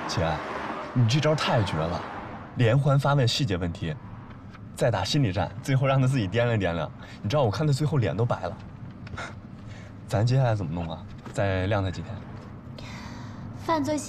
姐，你这招太绝了，连环发问细节问题，再打心理战，最后让他自己掂量掂量。你知道我看他最后脸都白了。咱接下来怎么弄啊？再晾他几天？ 犯罪